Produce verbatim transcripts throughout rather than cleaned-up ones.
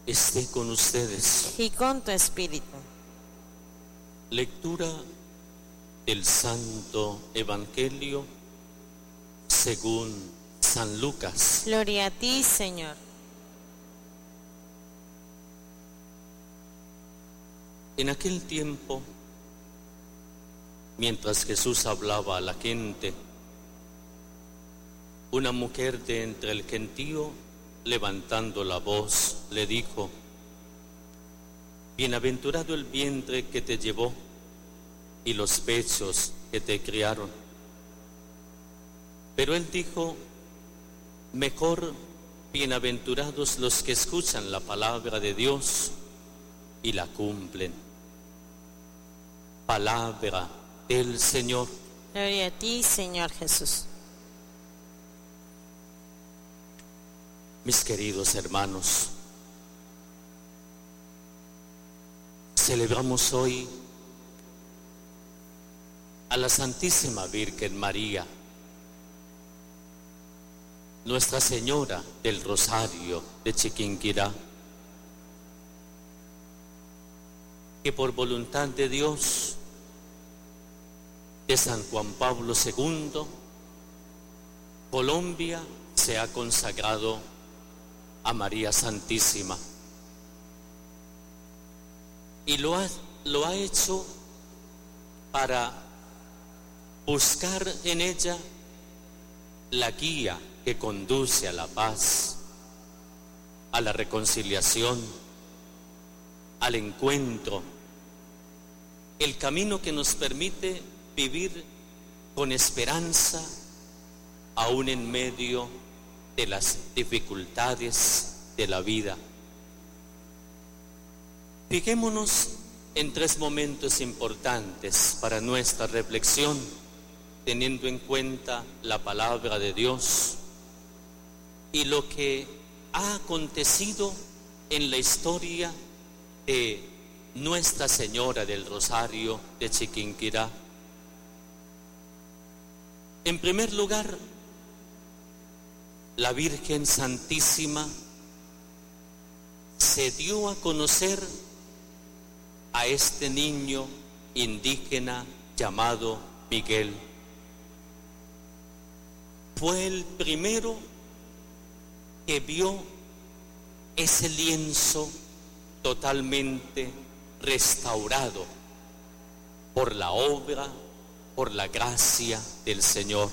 esté con ustedes. y con tu espíritu. Lectura del Santo Evangelio según San Lucas. Gloria a ti, Señor. En aquel tiempo, mientras Jesús hablaba a la gente, una mujer de entre el gentío, levantando la voz, le dijo: Bienaventurado el vientre que te llevó y los pechos que te criaron. Pero él dijo: mejor bienaventurados los que escuchan la palabra de Dios y la cumplen. Palabra del Señor. Gloria a ti, Señor Jesús. Mis queridos hermanos, celebramos hoy a la Santísima Virgen María, Nuestra Señora del Rosario de Chiquinquirá, que por voluntad de Dios, de San Juan Pablo segundo, Colombia se ha consagrado a María Santísima. Y lo ha, lo ha hecho para buscar en ella la guía que conduce a la paz, a la reconciliación, al encuentro, el camino que nos permite vivir con esperanza aún en medio de las dificultades de la vida. Fijémonos en tres momentos importantes para nuestra reflexión, teniendo en cuenta la palabra de Dios y lo que ha acontecido en la historia de Nuestra Señora del Rosario de Chiquinquirá. En primer lugar, la Virgen Santísima se dio a conocer a este niño indígena llamado Miguel. Fue el primero que vio ese lienzo totalmente restaurado por la obra, por la gracia del Señor.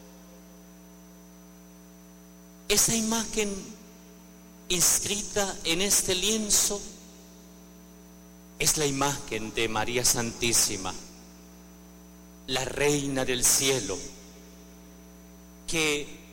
Esa imagen inscrita en este lienzo es la imagen de María Santísima, la Reina del Cielo, que